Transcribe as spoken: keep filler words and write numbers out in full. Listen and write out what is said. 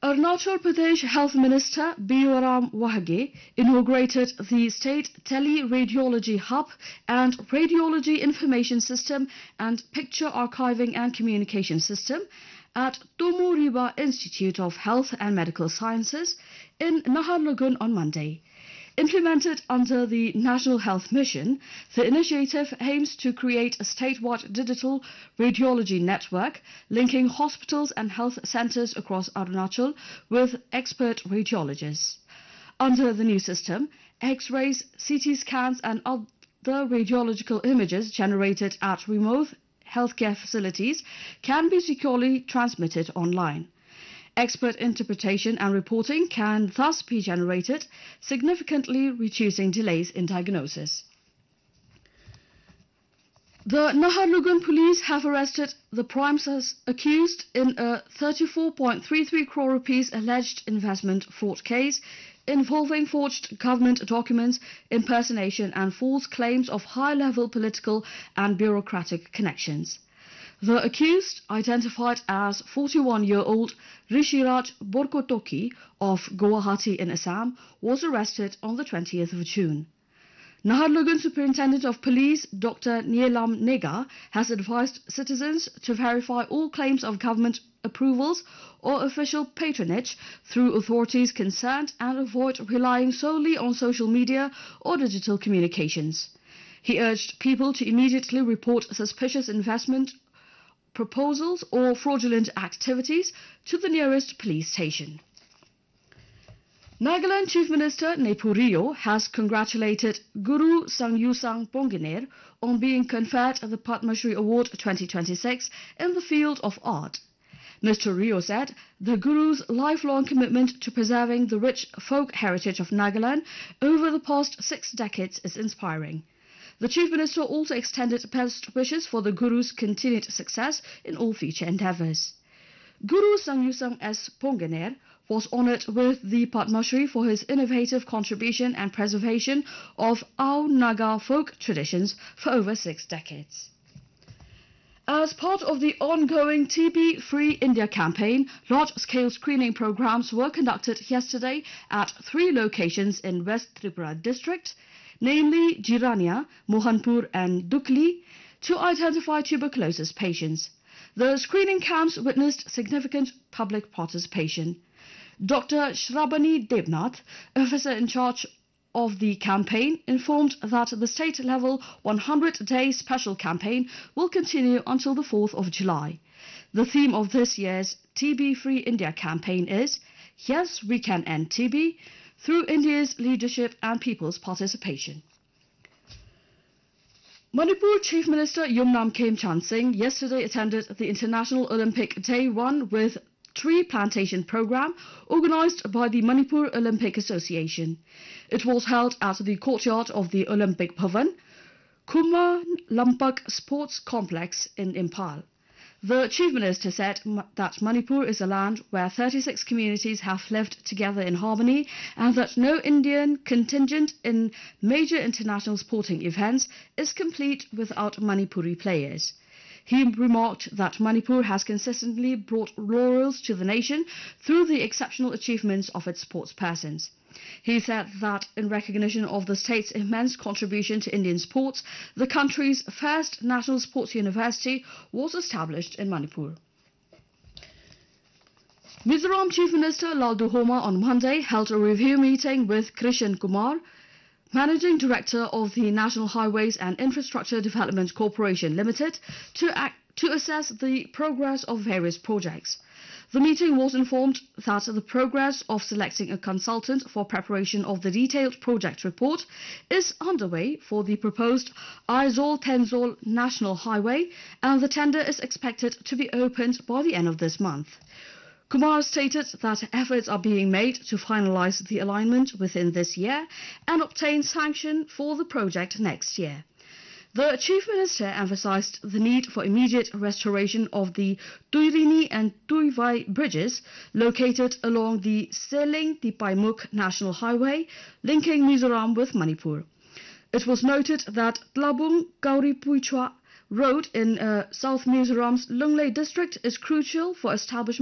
Arunachal Pradesh Health Minister Bioram Wahage inaugurated the State Tele-Radiology Hub and Radiology Information System and Picture Archiving and Communication System at Tumu Riba Institute of Health and Medical Sciences in Naharlagun on Monday. Implemented under the National Health Mission, the initiative aims to create a statewide digital radiology network linking hospitals and health centres across Arunachal with expert radiologists. Under the new system, X-rays, C T scans and other radiological images generated at remote healthcare facilities can be securely transmitted online. Expert interpretation and reporting can thus be generated, significantly reducing delays in diagnosis. The Naharlagun police have arrested the prime accused in a thirty-four point three three crore rupees alleged investment fraud case involving forged government documents, impersonation and false claims of high-level political and bureaucratic connections. The accused, identified as forty-one-year-old Rishiraj Borkotoki of Guwahati in Assam, was arrested on the twentieth of June. Naharlagun Superintendent of Police Doctor Nielam Nega has advised citizens to verify all claims of government approvals or official patronage through authorities concerned and avoid relying solely on social media or digital communications. He urged people to immediately report suspicious investment proposals or fraudulent activities to the nearest police station. Nagaland Chief Minister Neiphu Rio has congratulated Guru Sangyusang Pongener on being conferred the Padma Shri Award twenty twenty-six in the field of art. Mister Rio said the Guru's lifelong commitment to preserving the rich folk heritage of Nagaland over the past six decades is inspiring. The Chief Minister also extended best wishes for the Guru's continued success in all future endeavours. Guru Sangyusang S. Pongener was honoured with the Padma Shri for his innovative contribution and preservation of our Naga folk traditions for over six decades. As part of the ongoing T B Free India campaign, large-scale screening programs were conducted yesterday at three locations in West Tripura district, namely Jirania, Mohanpur and Dukli, to identify tuberculosis patients. The screening camps witnessed significant public participation. Doctor Shrabani Debnath, officer in charge of the campaign, informed that the state-level one hundred day special campaign will continue until the fourth of July. The theme of this year's T B Free India campaign is Yes, We Can End T B, through India's leadership and people's participation. Manipur Chief Minister Yumnam Khemchand Singh yesterday attended the International Olympic Day one with tree plantation program organised by the Manipur Olympic Association. It was held at the courtyard of the Olympic Bhavan, Kumaon Lampak Sports Complex in Imphal. The Chief Minister said that Manipur is a land where thirty-six communities have lived together in harmony and that no Indian contingent in major international sporting events is complete without Manipuri players. He remarked that Manipur has consistently brought laurels to the nation through the exceptional achievements of its sportspersons. He said that in recognition of the state's immense contribution to Indian sports, the country's first national sports university was established in Manipur. Mizoram Chief Minister Laldu Homa on Monday held a review meeting with Krishan Kumar, Managing Director of the National Highways and Infrastructure Development Corporation Limited, to, act, to assess the progress of various projects. The meeting was informed that the progress of selecting a consultant for preparation of the detailed project report is underway for the proposed Aizawl-Tensol National Highway, and the tender is expected to be opened by the end of this month. Kumar stated that efforts are being made to finalise the alignment within this year and obtain sanction for the project next year. The Chief Minister emphasised the need for immediate restoration of the Tuirini and Tuivai bridges located along the Seling-Tipaimukh National Highway linking Mizoram with Manipur. It was noted that Tlabung Kauripuichwa Road in uh, South Mizoram's Lunglei district is crucial for establishment